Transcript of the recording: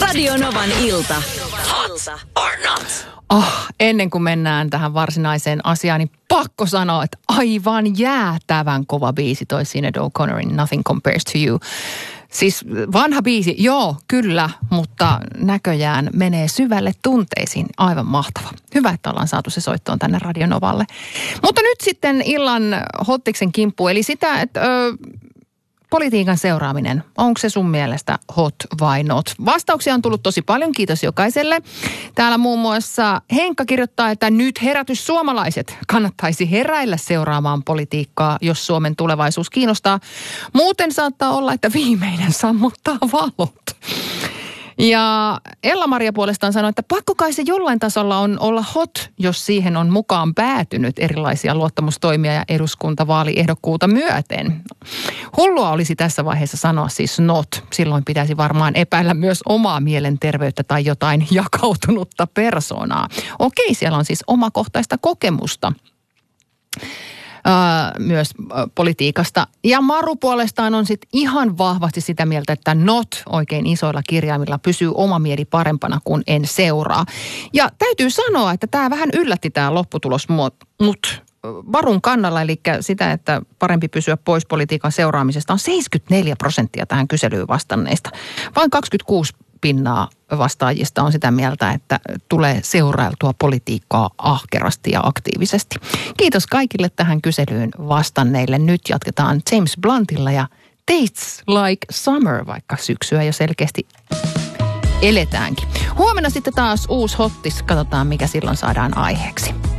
Radio Novan ilta. Hot or not? Ennen kuin mennään tähän varsinaiseen asiaan, niin pakko sanoa, että aivan jäätävän kova biisi toi Sinead O'Connorin Nothing Compares to You. Siis vanha biisi, joo, kyllä, mutta näköjään menee syvälle tunteisiin. Aivan mahtava. Hyvä, että ollaan saatu se soittoon tänne Radio Novalle. Mutta nyt sitten illan hottiksen kimppu, eli sitä, että politiikan seuraaminen, onko se sun mielestä hot vai not? Vastauksia on tullut tosi paljon, kiitos jokaiselle. Täällä muun muassa Henkka kirjoittaa, että nyt herätys suomalaiset. Kannattaisi heräillä seuraamaan politiikkaa, jos Suomen tulevaisuus kiinnostaa. Muuten saattaa olla, että viimeinen sammuttaa valot. Ja Ella-Maria puolestaan sanoi, että pakko kai se jollain tasolla on olla hot, jos siihen on mukaan päätynyt erilaisia luottamustoimia ja eduskuntavaaliehdokkuutta myöten. Hullua olisi tässä vaiheessa sanoa siis not. Silloin pitäisi varmaan epäillä myös omaa mielenterveyttä tai jotain jakautunutta persoonaa. Okei, siellä on siis omakohtaista kokemusta. Myös politiikasta. Ja Maru puolestaan on sitten ihan vahvasti sitä mieltä, että not oikein isoilla kirjaimilla pysyy oma mieli parempana kuin en seuraa. Ja täytyy sanoa, että tämä vähän yllätti tämä lopputulos mut Varun kannalla, eli sitä, että parempi pysyä pois politiikan seuraamisesta on 74% tähän kyselyyn vastanneista. Vain 26% vastaajista on sitä mieltä, että tulee seurailtua politiikkaa ahkerasti ja aktiivisesti. Kiitos kaikille tähän kyselyyn vastanneille. Nyt jatketaan James Bluntilla ja Tastes Like Summer, vaikka syksyä jo selkeästi eletäänkin. Huomenna sitten taas uusi hottis. Katsotaan, mikä silloin saadaan aiheeksi.